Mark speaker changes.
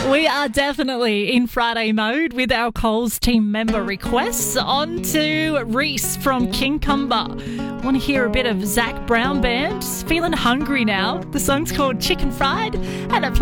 Speaker 1: We are definitely in Friday mode with our Coles team member requests. On to Reese from Kincumber. Want to hear a bit of Zach Brown Band? Feeling hungry now. The song's called Chicken Fried, and it plays